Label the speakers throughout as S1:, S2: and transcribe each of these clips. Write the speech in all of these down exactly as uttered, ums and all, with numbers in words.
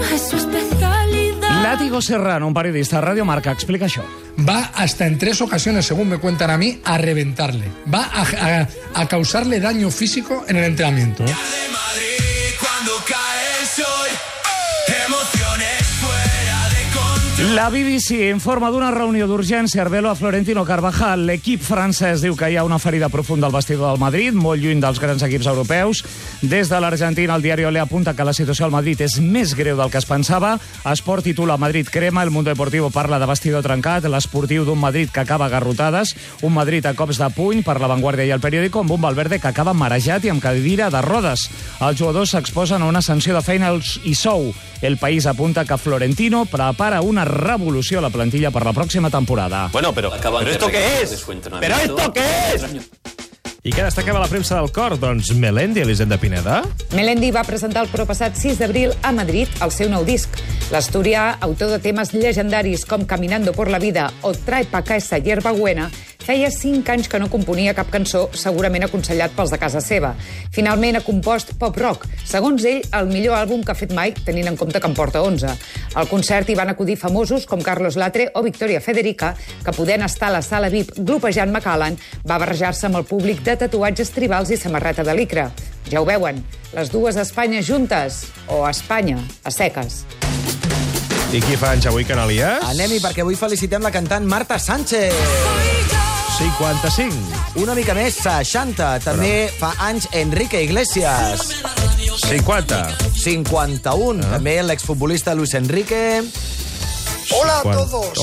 S1: Látigo Serrano, un periodista de Radio Marca, explica això.
S2: Va hasta en tres ocasiones, según me cuentan a mí, a reventarle. Va a, a, a causarle daño físico en el entrenamiento.
S1: La B B C informa d'una reunió d'urgència a Arbelo a Florentino Carvajal. L'equip francès diu que hi ha una ferida profunda al vestidor del Madrid, molt lluny dels grans equips europeus. Des de l'Argentina, el diari Olé apunta que la situació al Madrid és més greu del que es pensava. Esport titula Madrid crema, el Mundo Deportivo parla de vestidor trencat, l'esportiu d'un Madrid que acaba a garrotades, un Madrid a cops de puny per La Vanguardia i El Periódico, amb un Valverde que acaba marejat i amb cadira de rodes. Els jugadors s'exposen a una sanció de feina i sou. El País apunta que Florentino prepara una revolució a la plantilla per la pròxima temporada.
S3: Bueno, pero, pero ¿esto qué es? ¿Pero esto qué es?
S4: I què destacava la premsa del cor? Doncs Melendi, Elisenda Pineda.
S5: Melendi va presentar el proppassat sis d'abril a Madrid el seu nou disc. L'asturià, autor de temes llegendaris com Caminando por la vida o Trae pa' acá esa hierba buena, feia cinc anys que no componia cap cançó, segurament aconsellat pels de casa seva. Finalment ha compost pop-rock, segons ell, el millor àlbum que ha fet mai, tenint en compte que en porta onze. Al concert hi van acudir famosos com Carlos Latre o Victoria Federica, que podent estar a la sala V I P glopejant Macallan, va barrejar-se amb el públic de tatuatges tribals i samarreta de licra. Ja ho veuen, les dues Espanyes juntes, o Espanya a seques.
S4: I qui fa anys avui, Canalies?
S6: Anem-hi, perquè avui felicitem la cantant Marta Sánchez.
S4: cinquanta-cinc.
S6: Una mica més, seixanta. També Però... fa anys Enrique Iglesias.
S4: cinquanta.
S6: cinquanta-un. Ah. També l'exfutbolista Luis Enrique. Hola a todos!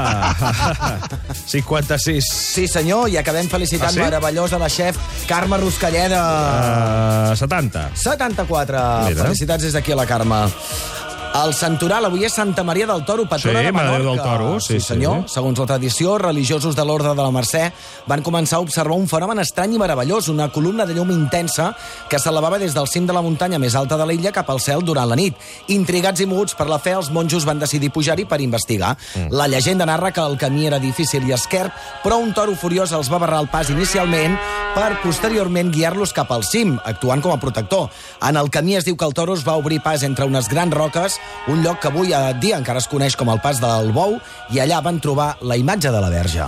S4: Hola! cinquanta-sis.
S6: Sí, senyor, i acabem felicitant ah, sí? meravellós a la xef Carme Ruscalleda.
S4: Uh, setanta.
S6: setanta-quatre.
S4: Mira.
S6: Felicitats des d'aquí a la Carme. El Santoral avui és Santa Maria del Toro, patrona
S4: sí,
S6: de Menorca.
S4: del Toro, sí,
S6: sí, senyor.
S4: Sí.
S6: Segons la tradició, religiosos de l'Orde de la Mercè van començar a observar un fenomen estrany i meravellós, una columna de llum intensa que s'elevava des del cim de la muntanya més alta de l'illa cap al cel durant la nit. Intrigats i moguts per la fe, els monjos van decidir pujar-hi per investigar. Mm. La llegenda narra que el camí era difícil i esquerp, però un toro furiós els va barrar el pas inicialment per posteriorment guiar-los cap al cim, actuant com a protector. En el camí es diu que el toro es va obrir pas entre unes grans roques, un lloc que avui a dia encara es coneix com el Pas del Bou, i allà van trobar la imatge de la Verge.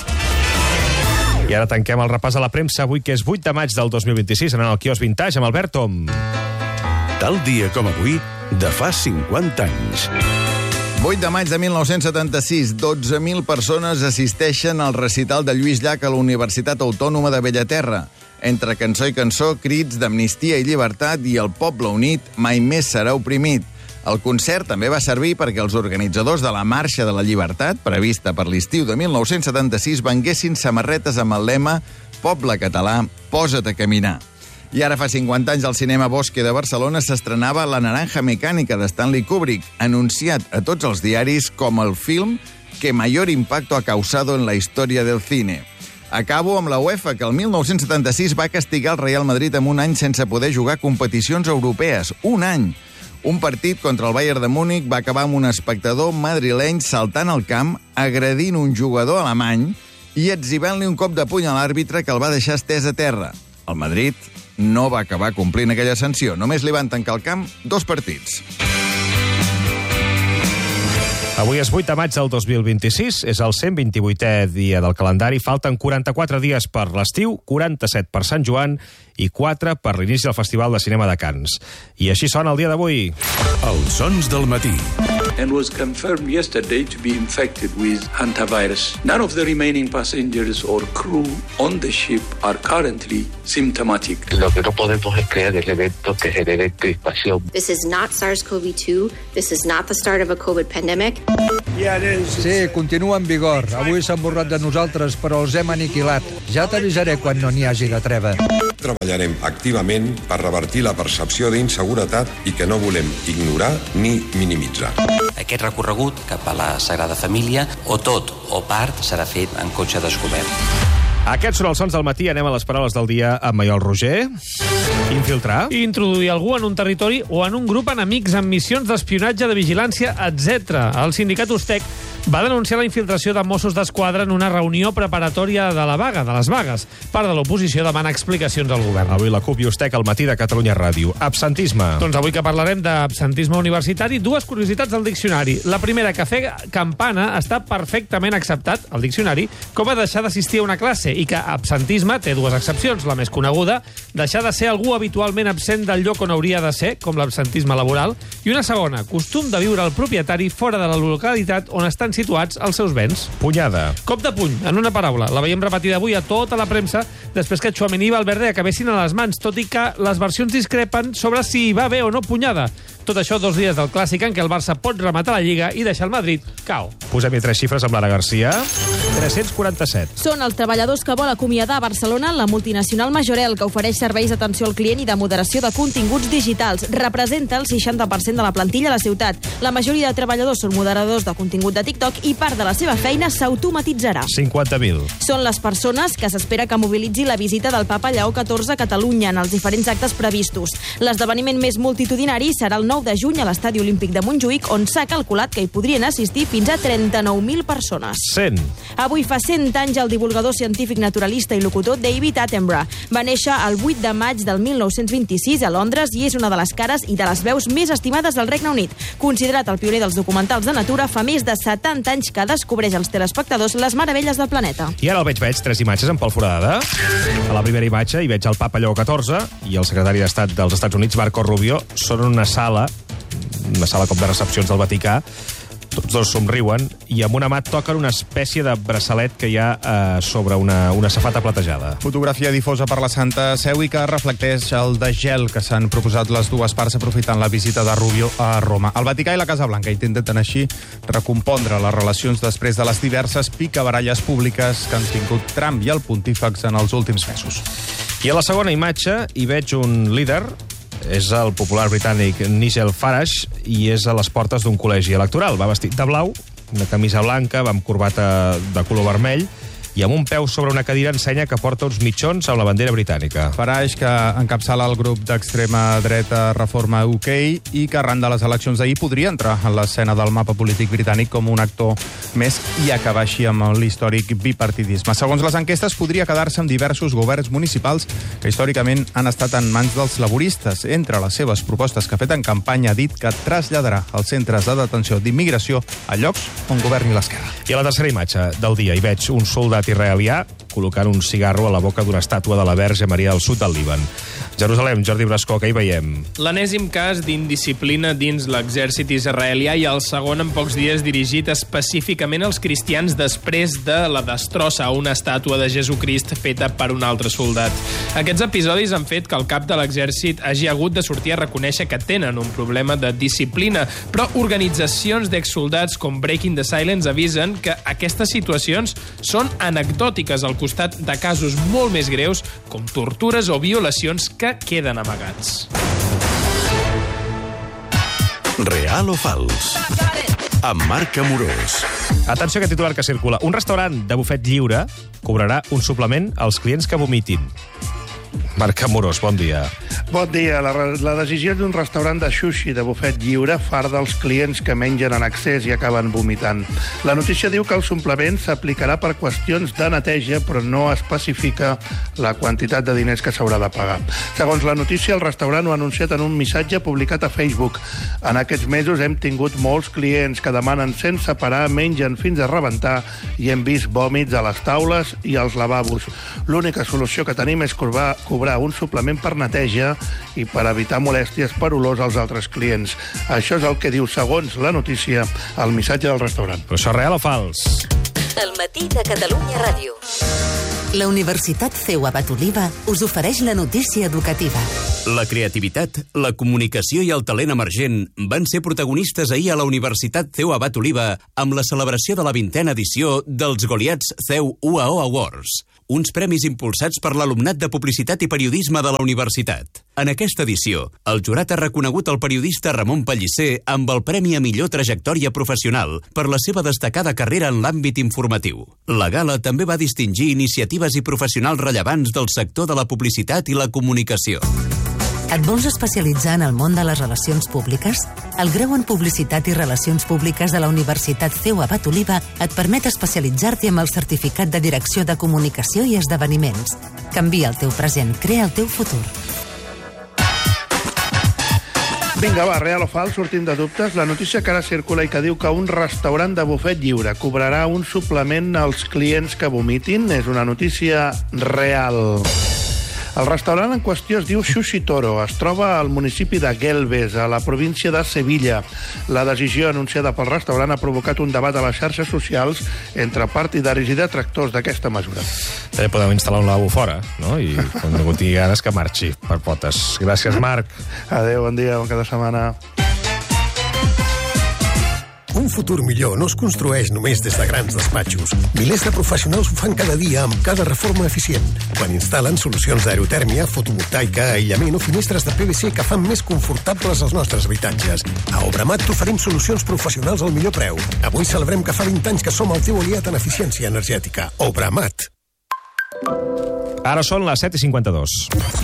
S4: I ara tanquem el repàs a la premsa avui, que és vuit de maig del dos mil vint-i-sis, anant al quiosc Vintage amb Albert Tom.
S7: Tal dia com avui, de fa cinquanta anys.
S8: vuit de maig de mil nou-cents setanta-sis, dotze mil persones assisteixen al recital de Lluís Llach a la Universitat Autònoma de Bellaterra. Entre cançó i cançó, crits d'amnistia i llibertat i el poble unit mai més serà oprimit. El concert també va servir perquè els organitzadors de la Marxa de la Llibertat, prevista per l'estiu de mil nou-cents setanta-sis, venguessin samarretes amb el lema «Poble català, posa't a caminar». I ara fa cinquanta anys al cinema Bosque de Barcelona s'estrenava La naranja mecànica de Stanley Kubrick, anunciat a tots els diaris com el film que mayor impacto ha causado en la historia del cine. Acabo amb la UEFA, que el mil nou-cents setanta-sis va castigar el Real Madrid amb un any sense poder jugar competicions europees. Un any! Un partit contra el Bayern de Múnich va acabar amb un espectador madrileny saltant al camp, agredint un jugador alemany i etzibant-li un cop de puny a l'àrbitre que el va deixar estès a terra. El Madrid no va acabar complint aquella sanció. Només li van tancar al camp dos partits.
S4: Avui és vuit de maig del dos mil vint-i-sis, és el cent vint-i-vuitè dia del calendari. Falten quaranta-quatre dies per l'estiu, quaranta-set per Sant Joan i quatre per l'inici del Festival de Cinema de Cannes. I així sona el dia d'avui.
S7: Els sons del matí.
S9: And was confirmed yesterday to be infected with hantavirus. None of the remaining passengers or crew on the ship are currently symptomatic.
S10: Lo que no podemos es crear el evento que genere crispación.
S11: This is not SARS-C o V two. This is not the start of a COVID pandemic.
S12: Sí, continua en vigor. Avui s'han borrat de nosaltres, però els hem aniquilat. Ja t'avisaré quan no n'hi hagi de treva.
S13: Treballarem activament per revertir la percepció d'inseguretat i que no volem ignorar ni minimitzar.
S14: Aquest recorregut cap a la Sagrada Família, o tot o part, serà fet en cotxe descobert.
S4: Aquests són els sons del matí. Anem a les paraules del dia amb Maiol Roger. Infiltrar.
S15: Introduir algú en un territori o en un grup enemics amb missions d'espionatge, de vigilància, etcètera. El sindicat Ustec va denunciar la infiltració de Mossos d'Esquadra en una reunió preparatòria de la vaga, de les vagues. Part de l'oposició demana explicacions al govern.
S4: Avui la CUP i Ustec al matí de Catalunya Ràdio. Absentisme.
S15: Doncs avui que parlarem d'absentisme universitari, dues curiositats del diccionari. La primera, que fer campana està perfectament acceptat, al diccionari, com a deixar d'assistir a una classe, i que absentisme té dues excepcions. La més coneguda, deixar de ser algú habitualment absent del lloc on hauria de ser, com l'absentisme laboral, i una segona, costum de viure el propietari fora de la localitat on estan situats els seus béns.
S4: Punyada.
S15: Cop de puny, en una paraula. La veiem repetida avui a tota la premsa després que Tchouaméni i Valverde acabessin a les mans, tot i que les versions discrepen sobre si va bé o no punyada. Tot això dos dies del clàssic en què el Barça pot rematar la Lliga i deixar el Madrid cao.
S4: Posem-hi tres xifres amb Lara Garcia. tres-cents quaranta-set.
S16: Són els treballadors que vol acomiadar a Barcelona la multinacional Majorel, que ofereix serveis d'atenció al client i de moderació de continguts digitals. Representa el seixanta per cent de la plantilla a la ciutat. La majoria de treballadors són moderadors de contingut de TikTok i part de la seva feina s'automatitzarà.
S4: cinquanta mil.
S16: Són les persones que s'espera que mobilitzi la visita del papa Lleó catorze a Catalunya en els diferents actes previstos. L'esdeveniment més multitudinari serà el nou de juny a l'Estadi Olímpic de Montjuïc, on s'ha calculat que hi podrien assistir fins a trenta-nou mil persones.
S4: cent.
S16: Avui fa cent anys el divulgador científic, naturalista i locutor David Attenborough. Va néixer el vuit de maig del mil nou-cents vint-i-sis a Londres i és una de les cares i de les veus més estimades del Regne Unit. Considerat el pioner dels documentals de natura, fa més de setanta anys que descobreix als telespectadors les meravelles del planeta.
S4: I ara el veig, veig tres imatges en Pol Foradada. A la primera imatge hi veig el papa Lleó catorze i el secretari d'Estat dels Estats Units, Marco Rubio, són en una sala, una sala com de recepcions del Vaticà. Tots dos somriuen i amb una mà toquen una espècie de braçalet que hi ha eh, sobre una, una safata platejada.
S17: Fotografia difosa per la Santa Seu i que reflecteix el desgel que s'han proposat les dues parts aprofitant la visita de Rubio a Roma. El Vaticà i la Casa Blanca intenten així recompondre les relacions després de les diverses picabaralles públiques que han tingut Trump i el pontífex en els últims mesos.
S4: I a la segona imatge hi veig un líder, és el popular britànic Nigel Farage, i és a les portes d'un col·legi electoral. Va vestit de blau, una camisa blanca, va amb corbata de color vermell, i amb un peu sobre una cadira ensenya que porta uns mitjons amb la bandera britànica.
S17: Farage, que encapçala el grup d'extrema dreta Reforma U K i que arran de les eleccions d'ahir podria entrar en l'escena del mapa polític britànic com un actor més i acabar així amb l'històric bipartidisme. Segons les enquestes, podria quedar-se amb diversos governs municipals que històricament han estat en mans dels laboristes. Entre les seves propostes que ha fet en campanya ha dit que traslladarà els centres de detenció d'immigració a llocs on governi l'esquerra.
S4: I a la tercera imatge del dia hi veig un soldat israelià col·locant un cigarro a la boca d'una estàtua de la Verge Maria al sud del Líban. Jerusalem, Jordi Brascó, que hi veiem?
S18: L'enèsim cas d'indisciplina dins l'exèrcit israelià i el segon en pocs dies dirigit específicament als cristians després de la destrossa a una estàtua de Jesucrist feta per un altre soldat. Aquests episodis han fet que el cap de l'exèrcit hagi hagut de sortir a reconèixer que tenen un problema de disciplina, però organitzacions d'exsoldats com Breaking the Silence avisen que aquestes situacions són anecdòtiques al costat de casos molt més greus com tortures o violacions que queden amagats.
S7: Real o fals? Amb Marc Amorós.
S4: Atenció a aquest titular que circula. Un restaurant de bufet lliure cobrarà un suplement als clients que vomitin. Marc Amorós, bon dia.
S19: Bon dia. La, la decisió d'un restaurant de sushi de bufet lliure farda els clients que mengen en excés i acaben vomitant. La notícia diu que el suplement s'aplicarà per qüestions de neteja, però no especifica la quantitat de diners que s'haurà de pagar. Segons la notícia, el restaurant ho ha anunciat en un missatge publicat a Facebook. En aquests mesos hem tingut molts clients que demanen sense parar, mengen fins a rebentar i hem vist vòmits a les taules i als lavabos. L'única solució que tenim és cobrar, cobrar un suplement per neteja i per evitar molèsties per olors als altres clients. Això és el que diu, segons la notícia, el missatge del restaurant.
S4: Però això és real o fals?
S20: El matí de Catalunya Ràdio. La Universitat C E U Abat Oliva us ofereix la notícia educativa.
S21: La creativitat, la comunicació i el talent emergent van ser protagonistes ahir a la Universitat C E U Abat Oliva amb la celebració de la vintena edició dels Goliats C E U U A O Awards, uns premis impulsats per l'alumnat de Publicitat i Periodisme de la Universitat. En aquesta edició, el jurat ha reconegut el periodista Ramon Pellicer amb el Premi a Millor Trajectòria Professional per la seva destacada carrera en l'àmbit informatiu. La gala també va distingir iniciatives i professionals rellevants del sector de la publicitat i la comunicació.
S20: Et vols especialitzar en el món de les relacions públiques? El grau en Publicitat i Relacions Públiques de la Universitat C E U Abat Oliva et permet especialitzar-t'hi amb el certificat de Direcció de Comunicació i Esdeveniments. Canvia el teu present, crea el teu futur.
S19: Vinga, va, real o fals, sortint de dubtes, la notícia que ara circula i que diu que un restaurant de bufet lliure cobrarà un suplement als clients que vomitin és una notícia real. El restaurant en qüestió es diu Sushi Toro. Es troba al municipi de Gelbes, a la província de Sevilla. La decisió anunciada pel restaurant ha provocat un debat a les xarxes socials entre partidaris i detractors d'aquesta mesura.
S4: També podem instal·lar un lavabo fora, no? I quan ningú tingui ganes que marxi per potes. Gràcies, Marc.
S19: Adéu, bon dia, bon cada setmana.
S2: Un futur millor no es construeix només des de grans despatxos. Milers de professionals ho fan cada dia amb cada reforma eficient. Quan instal·len solucions d'aerotèrmia, fotovoltaica, aïllament o finestres de P V C que fan més confortables els nostres habitatges. A Obramat t'oferim solucions professionals al millor preu. Avui celebrem que fa vint anys que som el teu aliat en eficiència energètica. Obramat.
S4: Ara són les set i cinquanta-dos.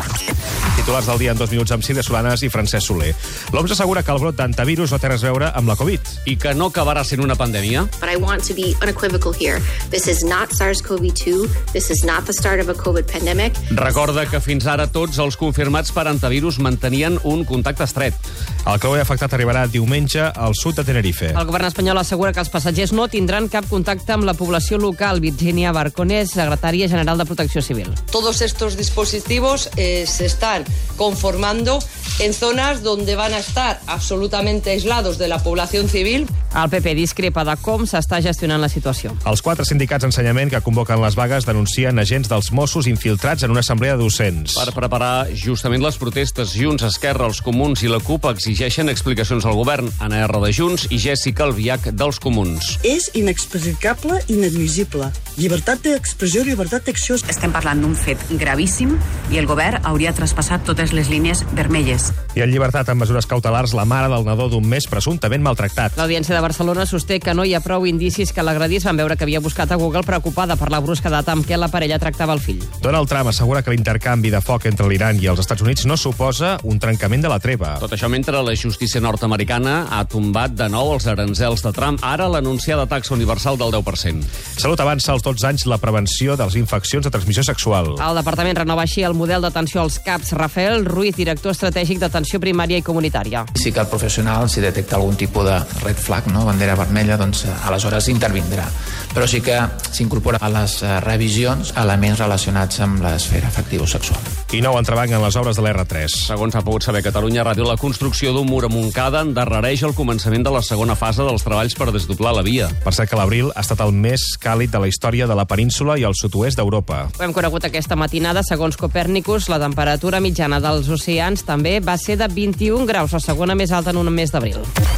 S4: Titulars del dia en dos minuts amb Sílvia Solanas i Francesc Soler. L'O M S assegura que el brot d'antivirus no té res a veure amb la Covid.
S22: I que no acabarà sent una pandèmia.
S11: But I want to be unequivocal here. This is not SARS CoV two. This is not the start of a COVID pandemic.
S22: Recorda que fins ara tots els confirmats per antivirus mantenien un contacte estret.
S4: El creuer afectat arribarà diumenge al sud de Tenerife.
S23: El govern espanyol assegura que els passatgers no tindran cap contacte amb la població local. Virginia Barconés, secretària general de Protecció Civil.
S24: Todos estos dispositivos eh, se están conformando en zonas donde van a estar absolutamente aislados de la población civil.
S23: El P P discrepa de com s'està gestionant la situació.
S4: Els quatre sindicats d'ensenyament que convoquen les vagues denuncien agents dels Mossos infiltrats en una assemblea de docents.
S22: Per preparar justament les protestes, Junts, Esquerra, els Comuns i la CUP exigeixen explicacions al govern. Anna R de Junts i Jessica Albiach dels Comuns.
S25: És inexplicable i inadmissible. Llibertat d'expressió i llibertat d'acció.
S26: Estem parlant d'un fet gravíssim i el govern hauria traspassat totes les línies vermelles.
S4: I en llibertat amb mesures cautelars la mare del nadó d'un mes presumptament maltractat.
S23: L'Audiència de Barcelona sosté que no hi ha prou indicis que l'agredís. Van veure que havia buscat a Google preocupada per la brusquedat amb què la parella tractava el fill.
S4: Donald Trump assegura que l'intercanvi de foc entre l'Iran i els Estats Units no suposa un trencament de la treva.
S22: Tot això mentre la justícia nord-americana ha tombat de nou els aranzels de Trump, ara l'anunciada taxa universal del deu per cent.
S4: Salut avança als dotze anys la prevenció de les infeccions de transmissió sexual.
S23: El departament renova així el model d'atenció als CAPs. Rafael Ruiz, director estratègic d'atenció primària i comunitària.
S27: Si que el professional, si detecta algun tipus de red flag, no, bandera vermella, doncs aleshores intervindrà. Però sí que s'incorpora a les revisions elements relacionats amb l'esfera afectivo-sexual.
S4: I nou entrebanc en les obres de l'R tres.
S22: Segons ha pogut saber Catalunya Ràdio, la construcció d'un mur a Montcada endarrereix el començament de la segona fase dels treballs per desdoblar la via.
S4: Per cert que l'abril ha estat el més càlid de la història de la península i el sud-oest d'Europa.
S23: Ho hem conegut aquesta matinada. Segons Copèrnicus, la temperatura mitjana dels oceans també va ser de vint-i-un graus, la segona més alta en un mes d'abril.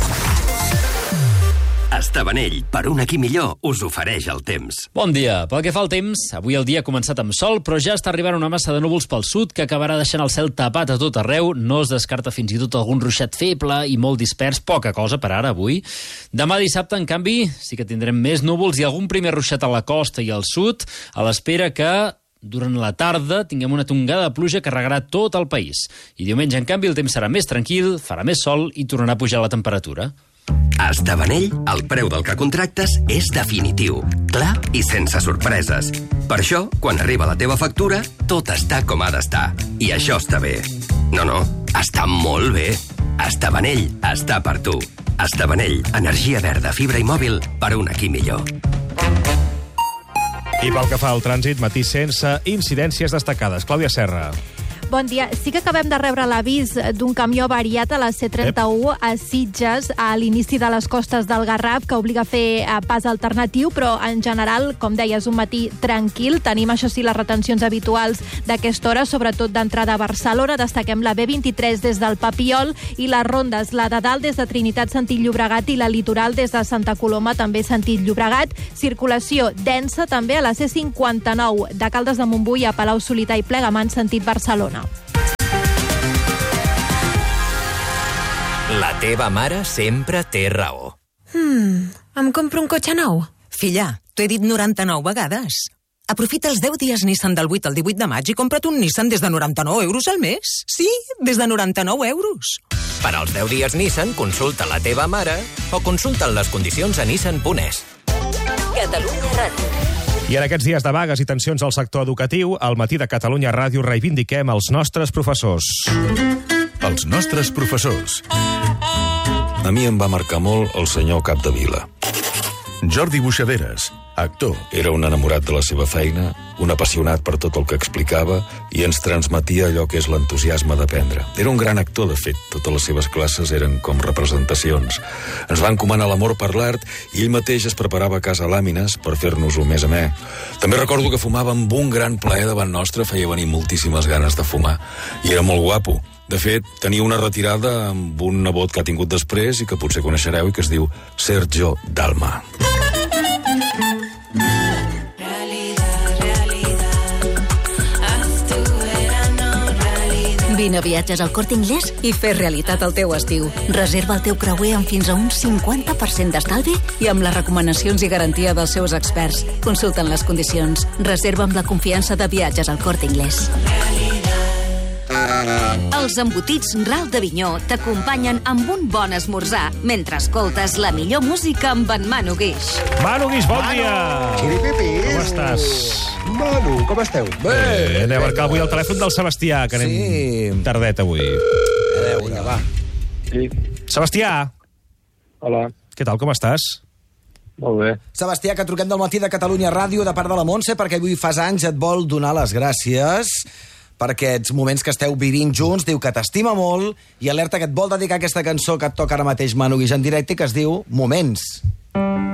S21: Estabanell, per un aquí millor, us ofereix el temps.
S28: Bon dia. Pel que fa al temps, avui el dia ha començat amb sol, però ja està arribant una massa de núvols pel sud que acabarà deixant el cel tapat a tot arreu. No es descarta fins i tot algun ruixat feble i molt dispers, poca cosa per ara avui. Demà dissabte, en canvi, sí que tindrem més núvols i algun primer ruixat a la costa i al sud, a l'espera que durant la tarda tinguem una tongada de pluja que regarà tot el país. I diumenge, en canvi, el temps serà més tranquil, farà més sol i tornarà a pujar la temperatura.
S21: A Estabanell, el preu del que contractes és definitiu, clar i sense sorpreses. Per això, quan arriba la teva factura, tot està com ha d'estar. I això està bé. No, no, està molt bé. Estabanell està per tu. Estabanell, energia verda, fibra i mòbil per un aquí millor.
S4: I pel que fa al trànsit, matí sense incidències destacades. Clàudia Serra.
S29: Bon dia. Sí que acabem de rebre l'avís d'un camió avariat a la C trenta-u a Sitges a l'inici de les costes del Garraf que obliga a fer pas alternatiu, però en general, com deies, un matí tranquil. Tenim, això sí, les retencions habituals d'aquesta hora, sobretot d'entrada a Barcelona. Destaquem la B vint-i-tres des del Papiol i les rondes, la de dalt des de Trinitat sentit Llobregat i la litoral des de Santa Coloma també sentit Llobregat. Circulació densa també a la C cinquanta-nou de Caldes de Montbui a Palau Solità i Plegamans sentit Barcelona.
S30: La teva mare sempre té raó.
S31: Hmm, em compro un cotxe nou?
S30: Filla, t'ho he dit noranta-nou vegades.
S1: Aprofita els deu dies Nissan del vuit al divuit de maig i compra't un Nissan des de noranta-nou euros al mes. Sí, des de noranta-nou euros.
S30: Per als deu dies Nissan, consulta la teva mare o consulta les condicions a nissan punt es. Catalunya Ràdio.
S4: I en aquests dies de vagues i tensions al sector educatiu, al matí de Catalunya Ràdio reivindiquem els nostres professors.
S3: Els nostres professors. A mi em va marcar molt el senyor Capdevila. Jordi Buixaderes, actor. Era un enamorat de la seva feina, un apassionat per tot el que explicava i ens transmetia allò que és l'entusiasme d'aprendre. Era un gran actor, de fet. Totes les seves classes eren com representacions. Ens va encomanar l'amor per l'art i ell mateix es preparava a casa làmines per fer-nos-ho més amè. També recordo que fumava amb un gran plaer davant nostre, feia venir moltíssimes ganes de fumar. I era molt guapo. De fet, tenia una retirada amb un nebot que ha tingut després i que potser coneixereu i que es diu Sergio Dalma.
S5: Vine a Viatges al Corte Inglés i fes realitat el teu estiu. Reserva el teu creuer amb fins a un cinquanta per cent d'estalvi i amb les recomanacions i garantia dels seus experts. Consulten les condicions. Reserva amb la confiança de Viatges al Corte Inglés.
S6: Els embotits Ral d'Avinyó t'acompanyen amb un bon esmorzar mentre escoltes la millor música amb en Manu Guix.
S4: Manu Guix, bon dia!
S8: Xiripipis!
S4: Com estàs?
S8: Manu, com esteu?
S4: Bé, anem a marcar avui el telèfon del Sebastià, que anem sí. tardet avui.
S8: A veure, va.
S9: Sí.
S4: Sebastià!
S9: Hola.
S4: Què tal, com estàs?
S9: Molt bé.
S8: Sebastià, que truquem del matí de Catalunya Ràdio de part de la Montse, perquè avui fas anys et vol donar les gràcies per aquests moments que esteu vivint junts, diu que t'estima molt i alerta que et vol dedicar aquesta cançó que et toca ara mateix Manu Guix en directe, que es diu Moments.